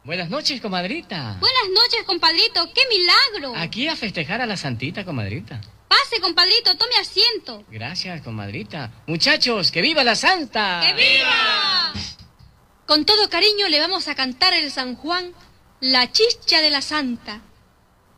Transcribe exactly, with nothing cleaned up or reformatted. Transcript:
Buenas noches, comadrita. Buenas noches, compadrito. ¡Qué milagro! Aquí a festejar a la santita, comadrita. Pase, compadrito, tome asiento. Gracias, comadrita. Muchachos, ¡que viva la santa! ¡Que viva! Con todo cariño le vamos a cantar el San Juan, la chicha de la santa.